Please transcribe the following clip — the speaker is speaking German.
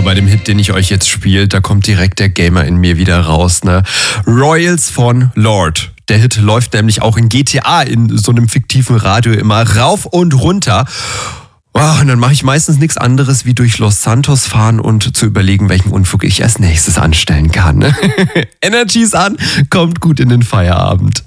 bei dem Hit, den ich euch jetzt spiele, da kommt direkt der Gamer in mir wieder raus, ne? Royals von Lord. Der Hit läuft nämlich auch in GTA in so einem fiktiven Radio immer rauf und runter. Oh, und dann mache ich meistens nichts anderes, wie durch Los Santos fahren und zu überlegen, welchen Unfug ich als nächstes anstellen kann. Ne? Energy ist an, kommt gut in den Feierabend.